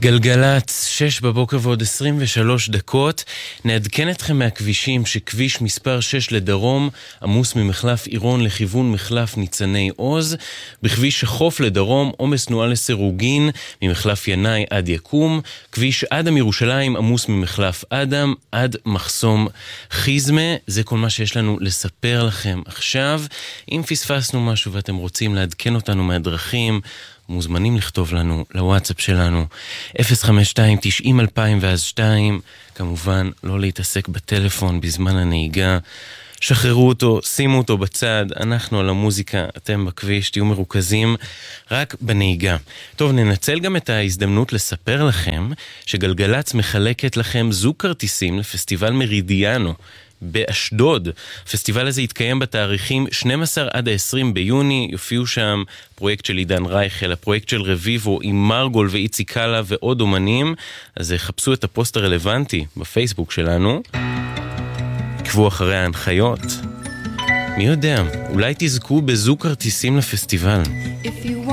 גלגלץ, 6 בבוקר ועוד 23 דקות. נעדכן אתכם מהכבישים שכביש מספר 6 לדרום עמוס ממחלף עירון לכיוון מחלף ניצני עוז. בכביש החוף לדרום עומס תנועה לסירוגין ממחלף ינאי עד יקום. כביש אדם ירושלים עמוס ממחלף אדם עד מחסום חיזמה. זה כל מה שיש לנו לספר לכם עכשיו. אם פספסנו משהו ואתם רוצים לעדכן אותנו מהדרכים, מוזמנים לכתוב לנו לוואטסאפ שלנו 052-90-2002. כמובן לא להתעסק בטלפון בזמן הנהיגה, שחררו אותו, שימו אותו בצד, אנחנו על המוזיקה, אתם בכביש, תהיו מרוכזים רק בנהיגה. טוב, ננצל גם את ההזדמנות לספר לכם שגלגלץ מחלקת לכם זוג כרטיסים לפסטיבל מרידיאנו באשדוד. הפסטיבל הזה יתקיים בתאריכים 12 עד 20 ביוני, יופיעו שם פרויקט של עידן רייכל, הפרויקט של רביבו עם מרגול ואיצי קאלה ועוד אומנים. אז חפשו את הפוסט הרלוונטי בפייסבוק שלנו, עקבו אחרי ההנחיות, מי יודע, אולי תזכו בזוג כרטיסים לפסטיבל.